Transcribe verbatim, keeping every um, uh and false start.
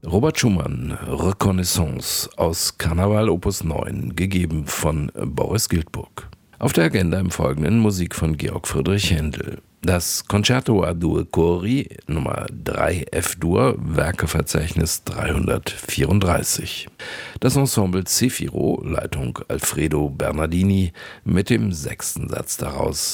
Robert Schumann, Reconnaissance aus Karneval Opus neun, gegeben von Boris Giltburg. Auf der Agenda im Folgenden Musik von Georg Friedrich Händel. Das Concerto a due cori Nummer drei F-Dur, Werkeverzeichnis dreihundertvierunddreißig. Das Ensemble Zefiro, Leitung Alfredo Bernardini, mit dem sechsten Satz daraus